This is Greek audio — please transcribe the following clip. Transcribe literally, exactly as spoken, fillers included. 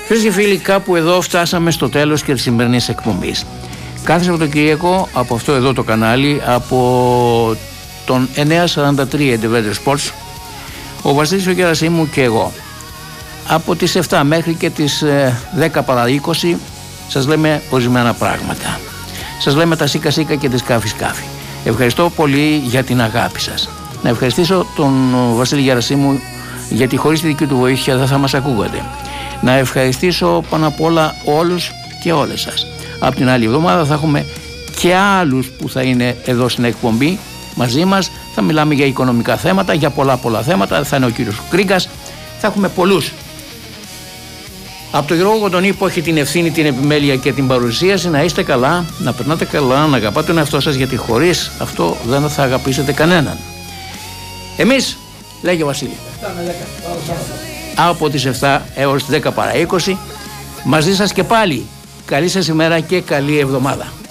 Φίλοι και φίλοι, κάπου εδώ φτάσαμε στο τέλος και της σημερινής εκπομπής. Κάθε Σαββατοκύριακο από αυτό εδώ το κανάλι, από τον εννιακόσια σαράντα τρία Independent Sports, ο Βασίλης ο Γερασίμου και εγώ, από τις επτά μέχρι και τις δέκα παρά είκοσι, σας λέμε ορισμένα πράγματα. Σας λέμε τα σίκα σίκα και τις σκάφη σκάφη. Ευχαριστώ πολύ για την αγάπη σας. Να ευχαριστήσω τον Βασίλη Γερασίμου, γιατί χωρίς τη δική του βοήθεια δεν θα μας ακούγατε. Να ευχαριστήσω πάνω απ' όλα όλους και όλες σας. Από την άλλη εβδομάδα θα έχουμε και άλλους που θα είναι εδώ στην εκπομπή μαζί μας. Θα μιλάμε για οικονομικά θέματα, για πολλά πολλά θέματα. Θα είναι ο κύριος Κρίγκας. Θα έχουμε πολλούς. Από τον Γιώργο Κοντονή που έχει την ευθύνη, την επιμέλεια και την παρουσίαση, να είστε καλά, να περνάτε καλά, να αγαπάτε τον εαυτό σας, γιατί χωρίς αυτό δεν θα αγαπήσετε κανέναν. Εμείς, λέγε ο Βασίλη, από τις επτά έως τις δέκα παρά είκοσι, μαζί σας και πάλι. Καλή σας ημέρα και καλή εβδομάδα.